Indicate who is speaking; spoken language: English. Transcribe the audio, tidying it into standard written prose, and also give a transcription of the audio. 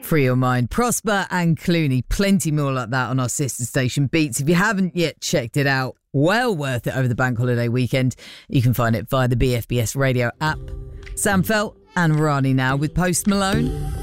Speaker 1: Free Your Mind, Prosper and Clooney. Plenty more like that on our sister station Beats. If you haven't yet checked it out, well worth it over the bank holiday weekend. You can find it via the BFBS radio app. Sam Felt and Rani now with Post Malone.